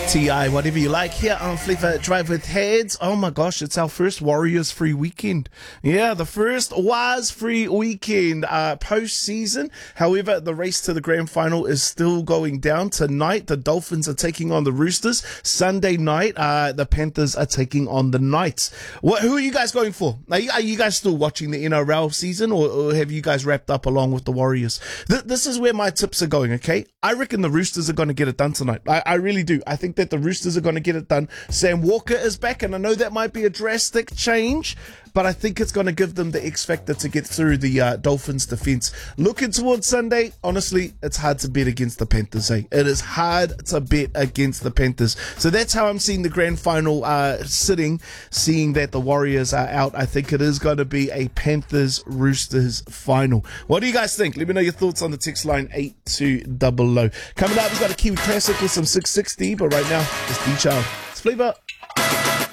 TI, whatever you like, here on Flavor Drive with Heads. Oh my gosh, it's our first Warriors free weekend. Yeah, the first was free weekend post-season. However, the race to the grand final is still going down. Tonight, the Dolphins are taking on the Roosters. Sunday night, the Panthers are taking on the Knights. Who are you guys going for? Are you guys still watching the NRL season, or have you guys wrapped up along with the Warriors? This is where my tips are going, okay? I reckon the Roosters are going to get it done tonight. I really do. I think that the Roosters are going to get it done. Sam Walker is back, and I know that might be a drastic change, but I think it's going to give them the X factor to get through the Dolphins defense. Looking towards Sunday, honestly, it's hard to bet against the Panthers, eh? It is hard to bet against the Panthers. So that's how I'm seeing the grand final sitting, seeing that the Warriors are out. I think it is going to be a Panthers-Roosters final. What do you guys think? Let me know your thoughts on the text line 8200. Coming up, we've got a Kiwi Classic with some 660, but right now, it's D-Child. It's Flavor.